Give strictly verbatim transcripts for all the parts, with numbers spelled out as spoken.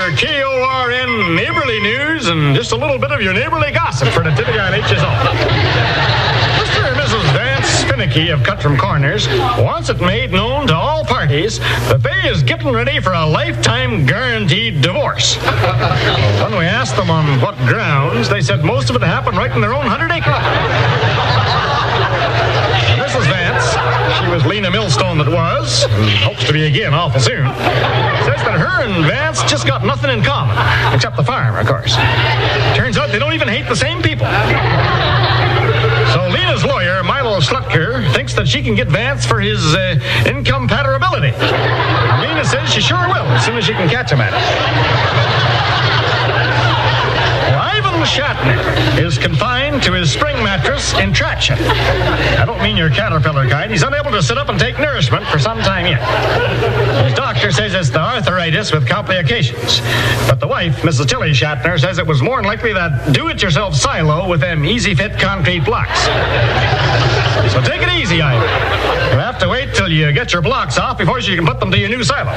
your K O R N neighborly news and just a little bit of your neighborly gossip for the Tippecanoe H S O. Mister and Missus Vance Finicky of Cutram Corners wants it made known to all parties that they is getting ready for a lifetime guaranteed divorce. When we asked them on what grounds, they said most of it happened right in their own hundred acre. Missus Vance, she was Lena Millstone that was, and hopes to be again awful soon, says that her and Vance just got nothing in common, except the farm, of course. Turns out they don't even hate the same people. So Lena's lawyer, Milo Slutker, thinks that she can get Vance for his uh, incompatibility. Lena says she sure will as soon as she can catch him at it. Ivan Shatner is confined to his spring mattress in traction. I don't mean your caterpillar kind. He's unable to sit up and take nourishment for some time yet. His doctor says it's the arthritis with complications. But the wife, Missus Tilly Shatner, says it was more than likely that do-it-yourself silo with them easy-fit concrete blocks. So take it easy, Ivan. You'll have to wait till you get your blocks off before you can put them to your new silo.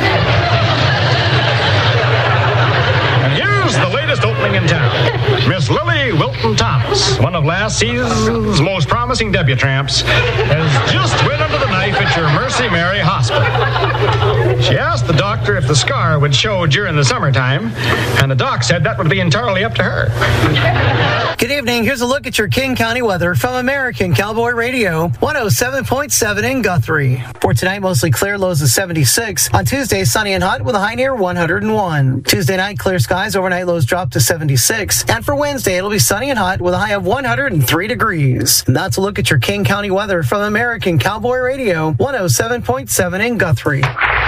And here's the latest opening in town. Miss Lily Wilton Thomas, one of last season's most promising debutantes, has just went under the knife at your Mercy Mary Hospital. She asked the doctor if the scar would show during the summertime, and the doc said that would be entirely up to her. Good evening. Here's a look at your King County weather from American Cowboy Radio, one oh seven point seven in Guthrie. For tonight, mostly clear, lows of seventy-six. On Tuesday, sunny and hot with a high near one hundred one. Tuesday night, clear skies, overnight lows drop to seventy-six. And for Wednesday, it'll be sunny and hot with a high of one hundred three degrees. And that's a look at your King County weather from American Cowboy Radio, one oh seven point seven in Guthrie.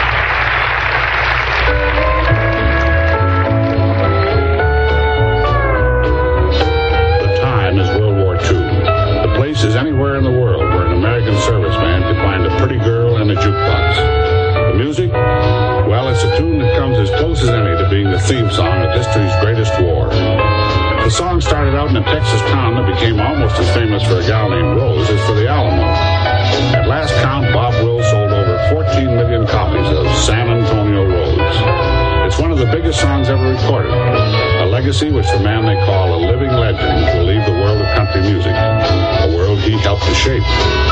Is anywhere in the world where an American serviceman could find a pretty girl and a jukebox. The music? Well, it's a tune that comes as close as any to being the theme song of history's greatest war. The song started out in a Texas town that became almost as famous for a gal named Rose as for the Alamo. At last count, Bob Wills sold over fourteen million copies of San Antonio Roads. It's one of the biggest songs ever recorded, a legacy which the man they call a living legend will leave the world of country music, a world he helped to shape.